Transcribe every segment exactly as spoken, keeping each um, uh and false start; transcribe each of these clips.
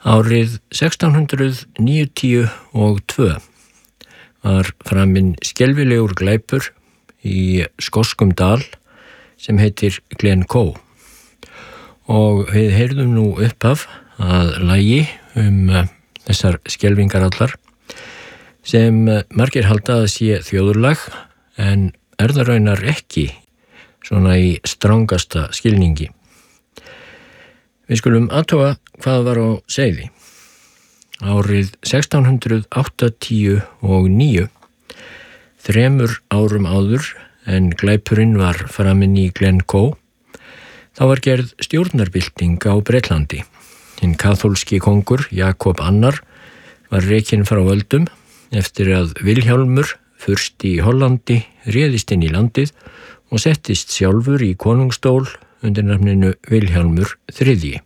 Árið sextán hundrað níutíu og tvö var framinn skelfilegur glæpur í skoskum dal sem heitir Glencoe og við heyrðum nú upphaf að lagi um þessar skelfingar allar sem margir halda að sé þjóðurlag en er það raunar ekki svona í strangasta skilningi. Við skulum athuga hvað var á seiði. Árið sextán hundrað áttatíu og níu, þremur árum áður en glæpurinn var framinn í Glencoe, þá var gerð stjórnarbylting á Bretlandi. Hinn kaþólski kongur Jakob annar var rekinn frá völdum eftir að Vilhjálmur, fursti í Hollandi, réðist inn í landið og settist sjálfur í konungstól undir nafninu Vilhjálmur þriðji.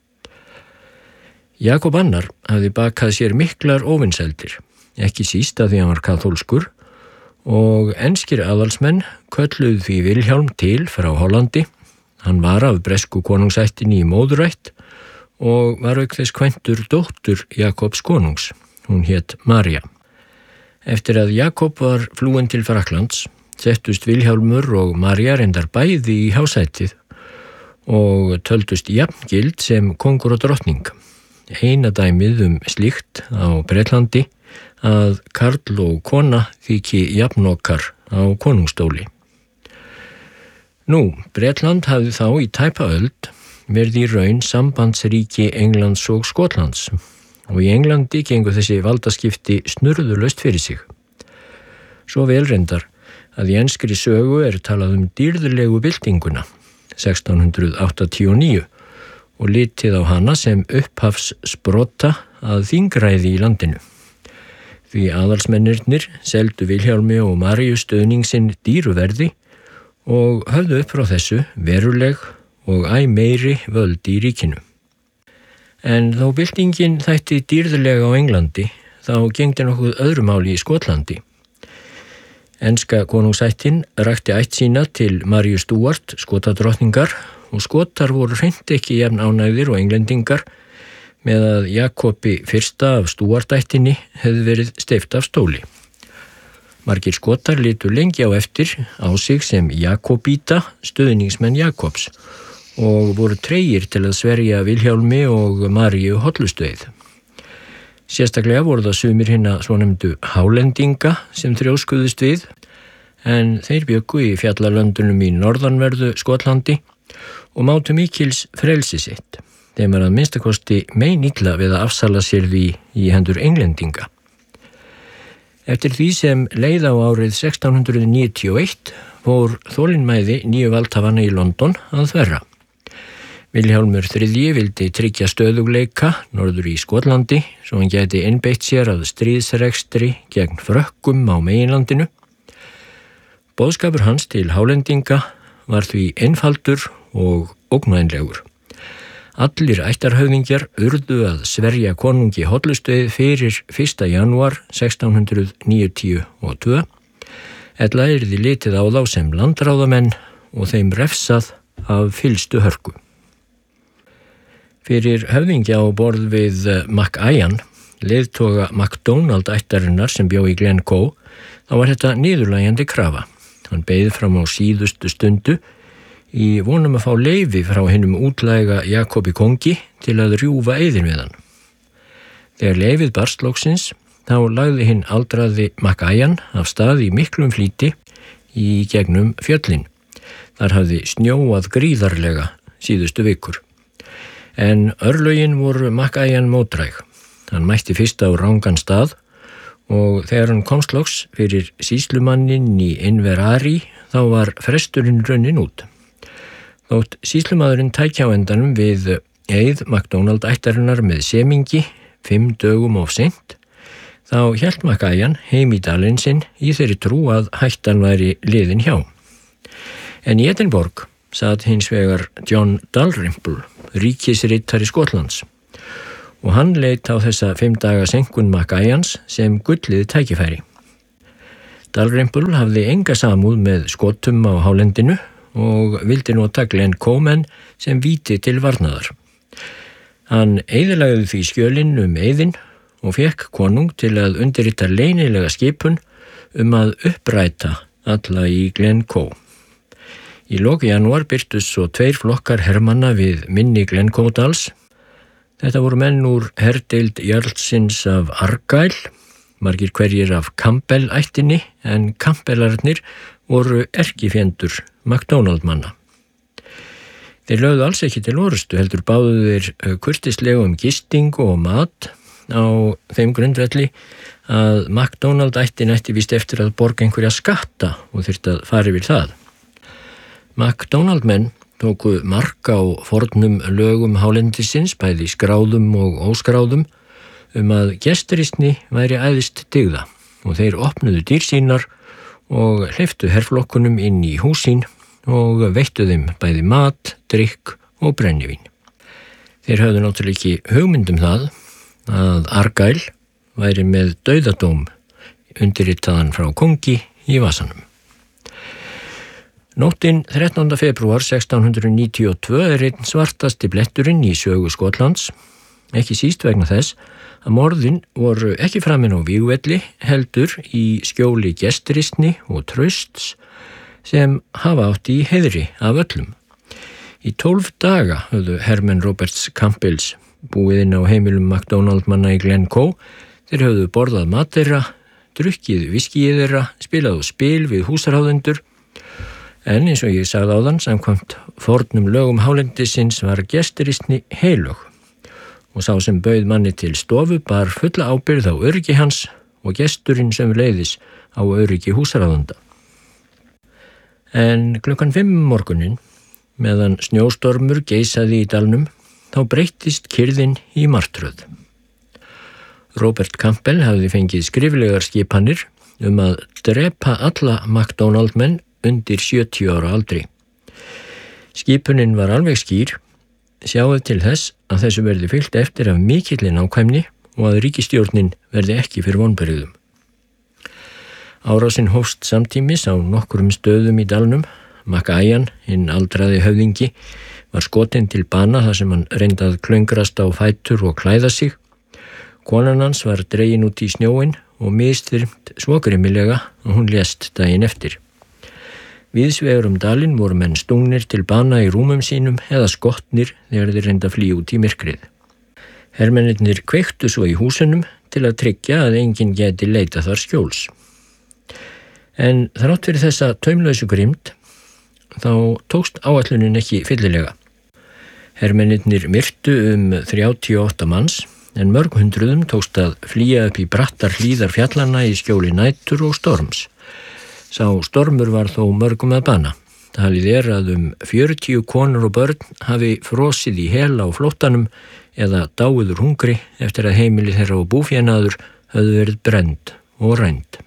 Jakob annar hafði bakað sér miklar óvinsældir, ekki síst að því hann var kaþólskur og enskir aðalsmenn kölluðu því Vilhjálm til frá Hollandi. Hann var af bresku konungsættinni í móðurætt og var auk þess kvæntur dóttur Jakobs konungs. Hún hét María. Eftir að Jakob var flúinn til Fraklands, settust Vilhjálmur og María reyndar bæði í hásætið og töldust jafngild sem kongur og drottning. Eina dæmið um slíkt á Bretlandi að karl og kona þyki jafnokkar á konungstóli. Nú, Bretland hafði þá í tæpa öld verið í raun sambandsríki Englands og Skotlands og í Englandi gengu þessi valdaskipti snurðulaust fyrir sig. Svo vel reyndar að í enskri sögu er talað um dýrðulegu byltinguna sextán hundrað áttatíu og níu og litið á hana sem upphafs sprota að þingræði í landinu. Því aðalsmennirnir seldu Vilhjálmi og Maríu stuðning sinn dýru verði og höfðu upp frá þessu veruleg og æ meiri völd í ríkinu. En þó byltingin þætti dýrðulega á Englandi, þá gegndi nokkuð öðru máli í Skotlandi. Enska konungsættin rakti ætt sína til Maríu Stuart, skotadrottningar, og Skotar voru hreint ekki jafn ánægðir og englendingar með að Jakobi fyrsta af Stuart-ættinni hefði verið steypt af stóli. Margir Skotar litu lengi á eftir á sig sem Jakobíta, stuðningsmenn Jakobs, og voru tregir til að sverja Vilhjálmi og Maríu hollustueið. Sérstaklega voru það sumir hinna svonefndu hálendinga sem þrjóskuðust við, en þeir bjuggu í fjallalöndunum í norðanverðu Skotlandi og mátu mikils frelsi sitt. Þeim var að minnstakosti meinilla við að afsala sér því í hendur englendinga. Eftir því sem leið á árið sextán hundrað níutíu og eitt fór þolinmæði nýju valdhafanna í London að þverra. Vilhjálmur þriðji vildi tryggja stöðugleika norður í Skotlandi svo hann gæti einbeitt sér að stríðsrekstri gegn frökkum á meginlandinu. Boðskapur hans til hálendinga var því einfaldur og ógnvænlegur. Allir ættarhöfðingjar urðu að sverja konungi hollustueið fyrir fyrsta janúar sextán hundrað níutíu og tvö, ella yrði litið á þá sem landráðamenn og þeim refsað af fyllstu hörku. Fyrir höfðingja á borð við MacIan, leiðtoga MacDonald ættarinnar sem bjó í Glencoe, þá var þetta niðurlægjandi krafa. Hann beið fram á síðustu stundu í vonum að fá leyfi frá hinum útlæga Jakobi kongi til að rjúfa eiðin við hann. Þegar leyfið barst loksins, þá lagði hinn aldraði MacIan af stað í miklum flýti í gegnum fjöllin. Þar hafði snjóað gríðarlega síðustu vikur. En örlögin voru MacIan mótræg. Hann mætti fyrst á rangan stað og þegar hann komst loks fyrir sýslumannin í Inverary þá var fresturinn runnin út. Þótt sýslumaðurinn tæki á endanum við eið MacDonald ættarinnar með semingi fimm dögum of seint, þá hélt MacIan heim í dalinn sinn í þeirri trú að hættan væri liðin hjá. En í Edinborg sat hins vegar John Dalrymple, ríkisritari Skotlands, og hann leit á þessa fimm daga senkun MacIans sem gullið tækifæri. Dalrymple hafði enga samúð með Skotum á hálendinu og vildi nota Glencoe menn sem víti til varnaðar. Hann eyðilagði því skjölin um eyðin og fekk konung til að undirrita leynilega skipun um að uppræta alla í Glencoe. Í lok janúar birtust svo tveir flokkar hermanna við mynni Glencoe-dals. Þetta voru menn úr herdeild jarlsins af Argyll, margir hverjir af Campbell-ættinni, en Campbellarnir voru erkifjendur MacDonald-manna. Þeir lögðu alls ekki til orustu, heldur báðu þeir kurteislega um gistingu og mat á þeim grundvelli að MacDonald-ættin ætti víst eftir að borga einhverja skatta og þyrfti að fara yfir það. MacDonald-menn tóku mark á fornum lögum hálendisins, bæði skráðum og óskráðum, um að gesturistni væri æðist dygða og þeir opnuðu dýr sínar og hleyptu herflokkunum inn í húsín og veittu þeim bæði mat, drykk og brennivín. Þeir höfðu náttúrulega ekki hugmynd um það að Argyll væri með dauðadóm undirritaðan frá kongi í vasanum. Nóttin þrettánda febrúar sextán hundruð níutíu og tvö er einn svartasti bletturinn í sögu Skotlands, ekki síst vegna þess að morðin voru ekki framin á vígvelli, heldur í skjóli gesturistni og trausts sem hafa átt í heiðri af öllum. Í tólf daga höfðu hermenn Roberts Campbells búið inn á heimilum MacDonald-manna í Glencoe. Þeir höfðu borðað mat þeirra, drukkið viskíið þeirra, spilað og spil við húsarháðendur, en eins og ég sagði áðan, samkvæmt fornum lögum hálendisins var gesturistni heilög og sá sem bauð manni til stofu bar fulla ábyrgð á öryggi hans og gesturinn sem leiðis á öryggi húsarháðenda. En klukkan fimm morgunin, meðan snjóstormur geisaði í dalnum, þá breyttist kyrrðin í martröð. Robert Campbell hafði fengið skriflegar skipanir um að drepa alla MacDonald-menn undir sjötíu ára aldri. Skipunin var alveg skýr, sjáðu til þess að þessu verði fylgt eftir af mikilli nákvæmni og að ríkisstjórnin verði ekki fyrir vonbrigðum. Árásin hófst samtímis á nokkrum stöðum í dalnum. Mac-Ian, hinn aldraði höfðingi, var skotinn til bana þar sem hann reyndi að klöngrast á fætur og klæða sig. Konan hans var dregin út í snjóin og misþyrmt svo grimmilega að hún lést daginn eftir. Víðsvegar um dalinn voru menn stungnir til bana í rúmum sínum eða skotnir þegar þeir reynda að flýja út í myrkrið. Hermennirnir kveiktu svo í húsunum til að tryggja að enginn geti leita þar skjóls. En þrátt fyrir þessa taumlausu grimmd, þá tókst áætlunin ekki fyllilega. Hermennirnir myrtu um þrjátíu og átta manns, en mörg hundruðum tókst að flýja upp í brattar hlíðar fjallana í skjóli nætur og storms. Sá stormur var þó mörgum að bana. Talið er að um fjörutíu konur og börn hafi frosið í hel á flóttanum eða dáið úr hungri eftir að heimili þeirra og búfénaður höfðu verið brennd og rænd.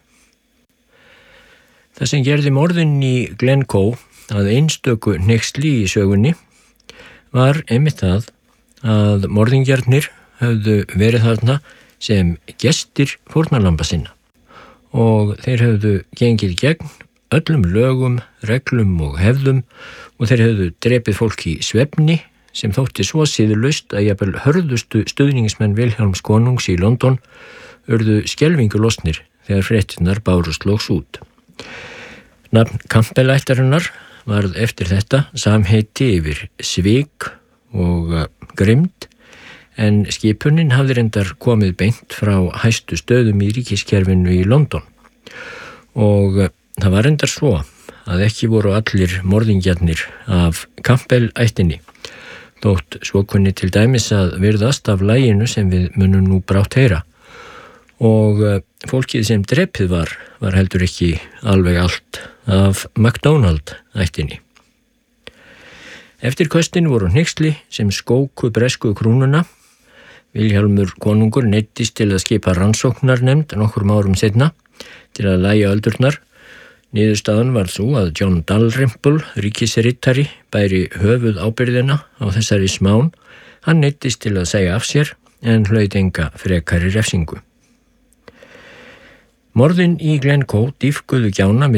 Það sem gerði morðin í Glencoe að einstöku hneyksli í sögunni var einmitt það að morðingjarnir höfðu verið þarna sem gestir fórnarlamba sinna og þeir höfðu gengið gegn öllum lögum, reglum og hefðum og þeir höfðu drepið fólk í svefni sem þótti svo síðurlaust að jafnvel hörðustu stuðningsmenn Vilhjálms konungs í London urðu skelfingu losnir þegar fréttirnar bárust loks út. Nafn Campbell-ættarinnar varð eftir þetta samheiti yfir svik og grimmd, en skipunin hafði reyndar komið beint frá hæstu stöðum í ríkiskerfinu í London og það var reyndar svo að ekki voru allir morðingjarnir af Campbell-ættinni, þótt svo kunni til dæmis að virðast af laginu sem við munum nú brátt heyra og fólkið sem drepið var, var heldur ekki alveg allt af MacDonald-ættinni. Eftir köstin voru hneyksli sem skóku bresku krúnuna. Vilhjálmur konungur neyddist til að skipa rannsóknarnefnd nokkrum árum seinna til að lægja öldurnar. Niðurstaðan var sú að John Dalrymple, ríkisrittari, bæri höfuð ábyrgðina á þessari smán. Hann neyddist til að segja af sér en hlaut enga frekari refsingu. Morðin í Glencoe dýfkuðu gjána